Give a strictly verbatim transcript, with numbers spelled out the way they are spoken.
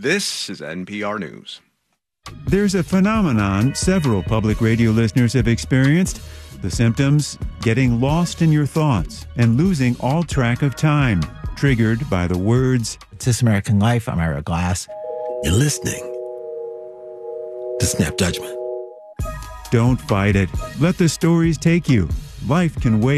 This is N P R News. There's a phenomenon several public radio listeners have experienced. The symptoms: getting lost in your thoughts and losing all track of time, triggered by the words, "This American Life." I'm Ira Glass. You're listening to Snap Judgment. Don't fight it. Let the stories take you. Life can wait.